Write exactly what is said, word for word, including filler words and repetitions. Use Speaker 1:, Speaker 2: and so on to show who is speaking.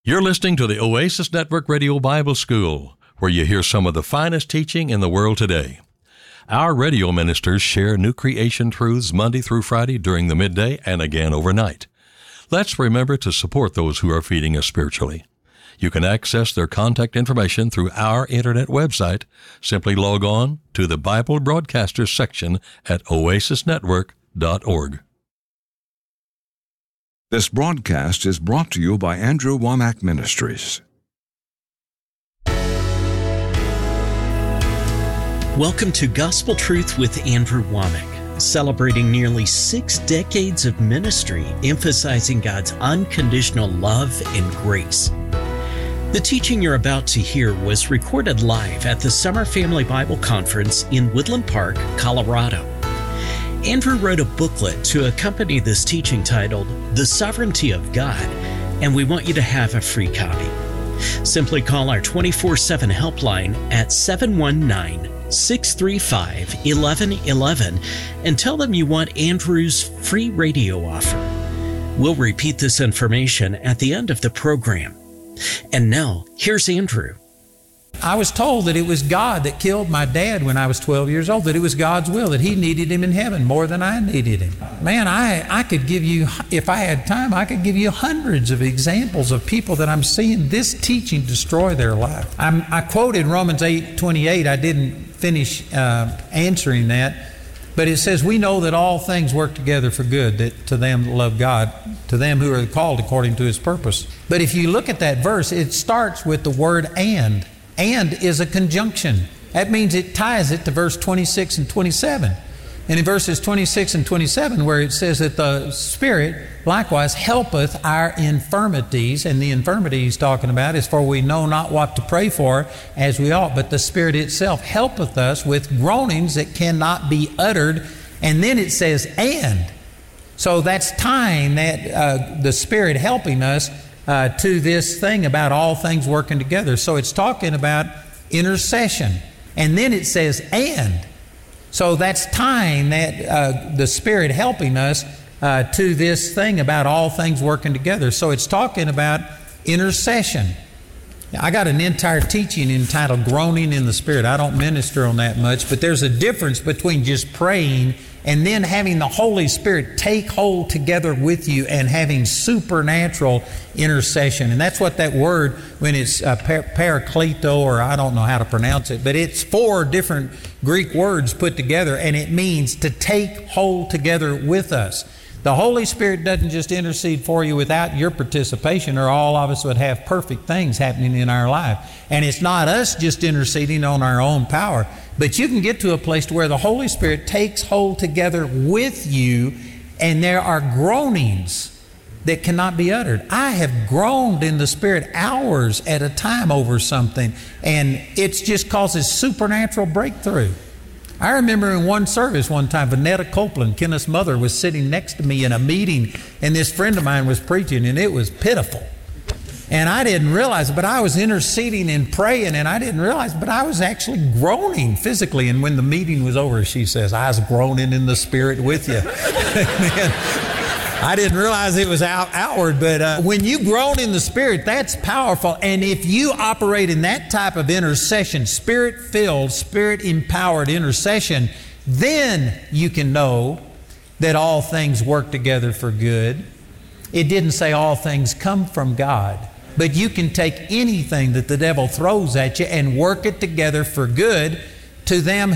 Speaker 1: You're listening to the Oasis Network Radio Bible School, where you hear some of the finest teaching in the world today. Our radio ministers share new creation truths Monday through Friday during the midday and again overnight. Let's remember to support those who are feeding us spiritually. You can access their contact information through our internet website. Simply log on to the Bible Broadcasters section at oasis network dot org.
Speaker 2: This broadcast is brought to you by Andrew Wommack Ministries.
Speaker 3: Welcome to Gospel Truth with Andrew Wommack, celebrating nearly six decades of ministry, emphasizing God's unconditional love and grace. The teaching you're about to hear was recorded live at the Summer Family Bible Conference in Woodland Park, Colorado. Andrew wrote a booklet to accompany this teaching titled The Sovereignty of God, and we want you to have a free copy. Simply call our twenty-four seven helpline at seven one nine, six three five, one one one one and tell them you want Andrew's free radio offer. We'll repeat this information at the end of the program. And now, here's Andrew.
Speaker 4: I was told that it was God that killed my dad when I was twelve years old, that it was God's will, that he needed him in heaven more than I needed him. Man, I, I could give you, if I had time, I could give you hundreds of examples of people that I'm seeing this teaching destroy their life. I'm, I quoted Romans eight twenty-eight. I didn't finish uh, answering that, but it says, we know that all things work together for good, that to them that love God, to them who are called according to his purpose. But if you look at that verse, it starts with the word and. And is a conjunction. That means it ties it to verse twenty-six and twenty-seven. And in verses twenty-six and twenty-seven, where it says that the Spirit likewise helpeth our infirmities, and the infirmity he's talking about is for we know not what to pray for as we ought, but the Spirit itself helpeth us with groanings that cannot be uttered. And then it says, and. So that's tying that uh, the Spirit helping us Uh, to this thing about all things working together. So it's talking about intercession. And then it says, and. So that's tying that uh, the Spirit helping us uh, to this thing about all things working together. So it's talking about intercession. I got an entire teaching entitled Groaning in the Spirit. I don't minister on that much, but there's a difference between just praying and then having the Holy Spirit take hold together with you and having supernatural intercession. And that's what that word, when it's uh, par- parakleto, or I don't know how to pronounce it, but it's four different Greek words put together, and it means to take hold together with us. The Holy Spirit doesn't just intercede for you without your participation, or all of us would have perfect things happening in our life. And it's not us just interceding on our own power, but you can get to a place to where the Holy Spirit takes hold together with you, and there are groanings that cannot be uttered. I have groaned in the Spirit hours at a time over something, and it just causes supernatural breakthrough. I remember in one service one time, Vanetta Copeland, Kenneth's mother, was sitting next to me in a meeting, and this friend of mine was preaching, and it was pitiful. And I didn't realize it, but I was interceding and praying, and I didn't realize it, but I was actually groaning physically. And when the meeting was over, she says, I was groaning in the Spirit with you. Amen. I didn't realize it was out, outward, but uh, when you groan in the Spirit, that's powerful. And if you operate in that type of intercession, Spirit-filled, Spirit-empowered intercession, then you can know that all things work together for good. It didn't say all things come from God, but you can take anything that the devil throws at you and work it together for good to them